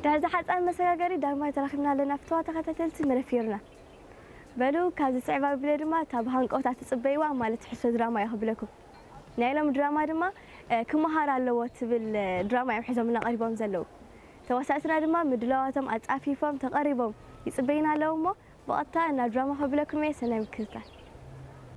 دهز حتى مساجري دائما ترخنا لنا فتوى تختلت مرفيرنا بلو كذا صعبة بلدما تابهان قطعة تصبيوا ما تحسوا دراما يهب لكم نايلهم دراما دما كم هارا لوت بالدراما يحزم لنا قريبهم زلوا توسعتنا دما مدلواتهم أتعافيفهم تقريبهم يصبينا لهم بقطع إن الدراما هب لكم سنة مكتة